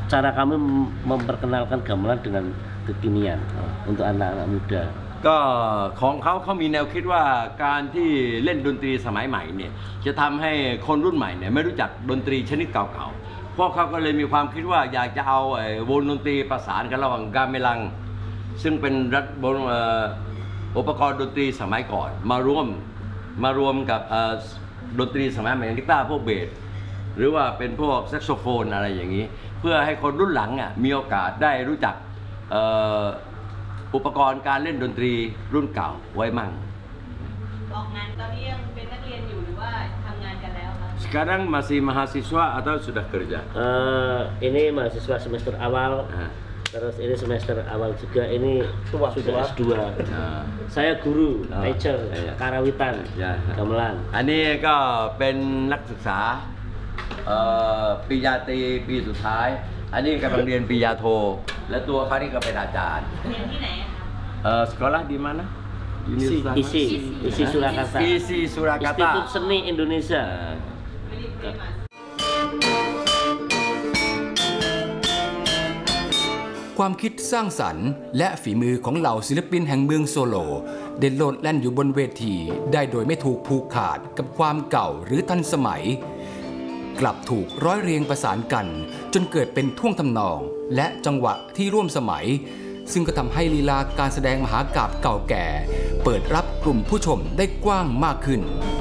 cara kami memperkenalkan gamelan dengan kekinian untuk anak-anak muda ก็ของเขามีแนวคิดว่าการที่เล่นดนตรีสมัยใหม่เนี่ยจะทำให้คนรุ่นใหม่เนี่ยไม่รู้จักดนตรีชนิดเก่าๆพวกเขาก็เลยมีความคิดว่าอยากจะเอาวงดนตรีประสานกันระหว่างกาเมลังซึ่งเป็นอุปกรณ์ดนตรีสมัยก่อนมารวมกับดนตรีสมัยใหม่อย่างกีตาร์พวกเบสหรือว่าเป็นพวกแซกโซโฟนอะไรอย่างนี้เพื่อให้คนรุ่นหลังมีโอกาสได้รู้จักอุปกรณ์การเล่นดนตรีรุ่นเก่าไว้มั่งออกงานตอนนี้ยังเป็นนักเรียนอยู่หรือว่าทำงานกันแล้วคะ Sekarang masih mahasiswa atau sudah kerja? Ini mahasiswa semester awal, terus ini semester awal juga. Ini sudah S2. Saya guru, teacher, karawitan, gamelan. อันนี้ก็เป็นนักศึกษาปริญญาตรีปีสุดท้ายอันนี้กำลังเรียนปริญญาโทและตัวเขานี่ก็เป็นอาจารย์เรียนที่ไหนคะ sekolah di mana ISI Surakarta. ISI Surakarta Institut Seni Indonesia. ความคิดสร้างสรรค์และฝีมือของเหล่าศิลปินแห่งเมืองโซโลเด่นโลดแล่นอยู่บนเวทีได้โดยไม่ถูกผูกขาดกับความเก่าหรือทันสมัยกลับถูกร้อยเรียงประสานกันจนเกิดเป็นท่วงทำนองและจังหวะที่ร่วมสมัยซึ่งก็ทำให้ลีลาการแสดงมหากาพย์เก่าแก่เปิดรับกลุ่มผู้ชมได้กว้างมากขึ้น